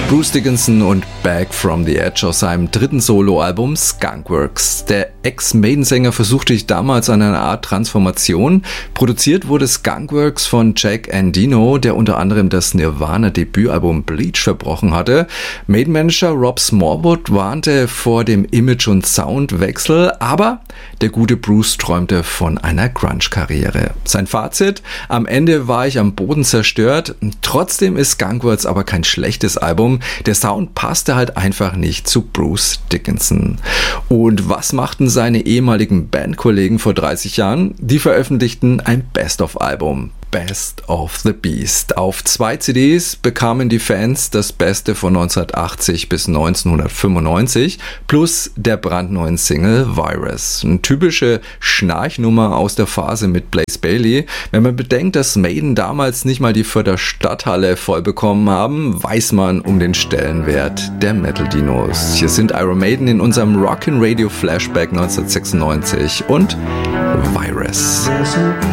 Bruce Dickinson und Back from the Edge aus seinem dritten Soloalbum Skunkworks. Der Ex-Maiden-Sänger versuchte sich damals an einer Art Transformation. Produziert wurde Skunkworks von Jack Endino, der unter anderem das Nirvana-Debütalbum Bleach verbrochen hatte. Maiden-Manager Rob Smallwood warnte vor dem Image- und Soundwechsel, aber der gute Bruce träumte von einer Grunge-Karriere. Sein Fazit: Am Ende war ich am Boden zerstört. Trotzdem ist Skunkworks aber kein schlechtes Album. Der Sound passte halt einfach nicht zu Bruce Dickinson. Und was machten seine ehemaligen Bandkollegen vor 30 Jahren? Die veröffentlichten ein Best-of-Album. Best of the Beast. Auf 2 CDs bekamen die Fans das Beste von 1980 bis 1995 plus der brandneuen Single Virus. Eine typische Schnarchnummer aus der Phase mit Blaze Bayley. Wenn man bedenkt, dass Maiden damals nicht mal die Fürther Stadthalle voll bekommen haben, weiß man um den Stellenwert der Metal-Dinos. Hier sind Iron Maiden in unserem Rockin' Radio Flashback 1996 und Virus.